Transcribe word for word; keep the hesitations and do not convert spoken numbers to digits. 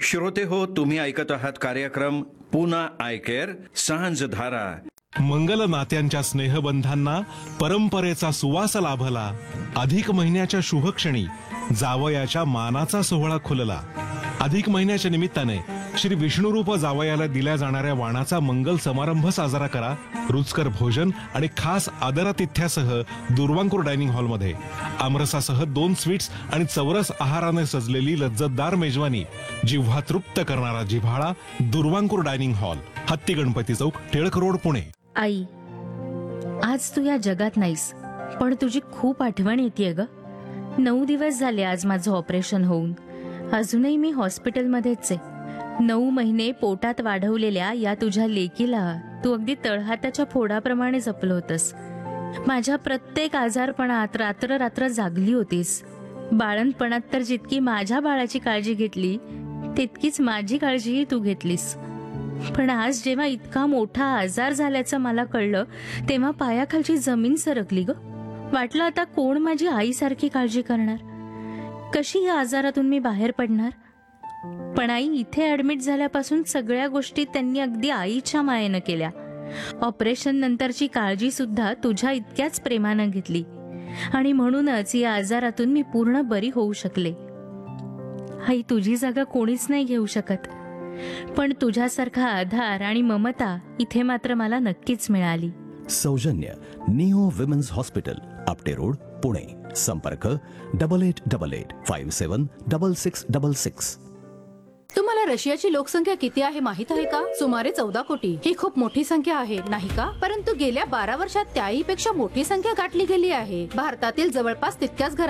श्रोते हो, तुम्ही ऐकत आहात कार्यक्रम पुना आय केअर सांज धारा. मंगल नात्यांच्या स्नेहबंधांना परंपरेचा सुवास लाभला. अधिक महिन्याच्या शुभक्षणी जावयाच्या मानाचा सोहळा खुलला. अधिक महिन्याच्या निमित्ताने श्री विष्णुरूप जावयाला दिल्या जाणाऱ्या वाणाचा मंगल समारंभ साजरा करा. रुचकर भोजन आणि खास आदरातिथ्यासह दुर्वांकूर डायनिंग हॉलमध्ये आमरसासह दोन स्वीट्स आणि चौरस आहाराने सजलेली लज्जतदार मेजवानी, जिव्हा तृप्त करणारा जिव्हाळा. दुर्वांकूर डायनिंग हॉल, हत्ती गणपती चौक, टिळक रोड, पुणे. आई, आज तू या जगात नाहीस, पण तुझी खूप आठवण येते ग. नऊ दिवस झाले आज माझं ऑपरेशन होऊन. अजूनही मी हॉस्पिटलमध्येच आहे. नऊ महिने पोटात वाढवलेल्या या तुझ्या लेकीला तू अगदी तळहाताच्या फोडाप्रमाणे जपलं होतंस. माझ्या प्रत्येक आजारपणात रात्र रात्र जागली होतीस. बाळणपणात तर जितकी माझ्या बाळाची काळजी घेतली तितकीच माझी काळजीही तू घेतलीस. पण आज जेव्हा इतका मोठा आजार झाल्याचं मला कळलं तेव्हा पायाखालची जमीन सरकली ग. वाटलं आता कोण माझी आईसारखी काळजी करणार, कशी या आजारातून मी बाहेर पडणार. पण आई, इथे ऍडमिट झाल्यापासून सगळ्या गोष्टी त्यांनी अगदी आईच्या मायेनं केल्या. ऑपरेशन नंतरची काळजी सुद्धा तुझ्या इतक्याच प्रेमानं घेतली आणि म्हणूनच या आजारातून मी पूर्ण बरी होऊ शकले. आई, तुझी जागा कोणीच नाही घेऊ शकत, पण तुझ्यासारखा आधार आणि ममता इथे मात्र मला नक्कीच मिळाली. सौजन्य neo women's hospital, Apte road, Pune. संपर्क double eight double eight five सेवन डबल सिक्स डबल सिक्स. तुम्हाला रशियाची लोकसंख्या किती आहे माहित आहे का? सुमारे चौदा कोटी. ही खूप मोठी संख्या आहे, नाही का? परंतु गेल्या बारा वर्षात त्याही पेक्षा मोठी संख्या गाठली गेली आहे. भारतातील जवळपास तितक्याच घरात